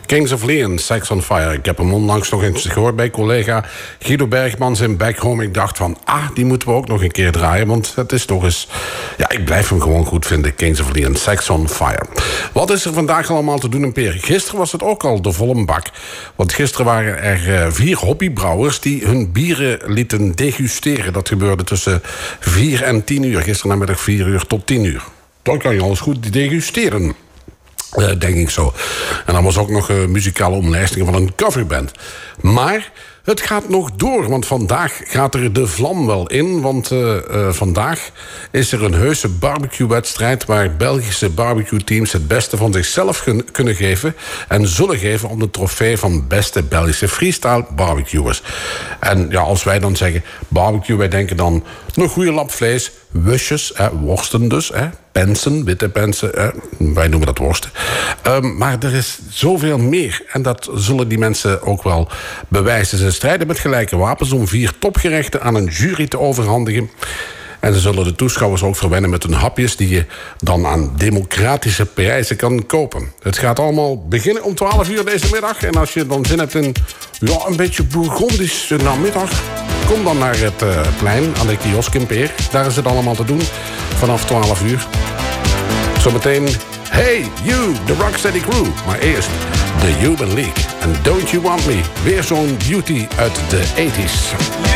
Kings of Leon, Sex on Fire. Ik heb hem onlangs nog eens gehoord bij collega Guido Bergmans in Back Home. Ik dacht van, die moeten we ook nog een keer draaien. Want het is toch eens... Ja, ik blijf hem gewoon goed vinden. Kings of Leon, Sex on Fire. Wat is er vandaag allemaal te doen in Peer? Gisteren was het ook al de volle bak. Want gisteren waren er 4 hobbybrouwers die hun bieren lieten degusteren. Dat gebeurde tussen 4 en 10 uur. Gisteren namiddag 4 uur tot 10 uur. Dan kan je alles goed degusteren. Denk ik zo. En dan was ook nog muzikale omlijsting van een coverband. Maar het gaat nog door, want vandaag gaat er de vlam wel in. Want vandaag is er een heuse barbecue-wedstrijd... waar Belgische barbecue-teams het beste van zichzelf kunnen geven... en zullen geven om de trofee van beste Belgische freestyle barbecuers. En ja, als wij dan zeggen barbecue, wij denken dan... een goede lap vlees, wusjes, worsten dus... pensen, witte pensen, wij noemen dat worsten. Maar er is zoveel meer. En dat zullen die mensen ook wel bewijzen. Ze strijden met gelijke wapens om 4 topgerechten aan een jury te overhandigen. En ze zullen de toeschouwers ook verwennen met hun hapjes... die je dan aan democratische prijzen kan kopen. Het gaat allemaal beginnen om 12 uur deze middag. En als je dan zin hebt in een beetje Bourgondisch namiddag... kom dan naar het plein aan de kiosk in Peer. Daar is het allemaal te doen vanaf 12 uur. Zometeen, hey you, the Rocksteady Crew. Maar eerst The Human League en Don't You Want Me. Weer zo'n beauty uit de 80s.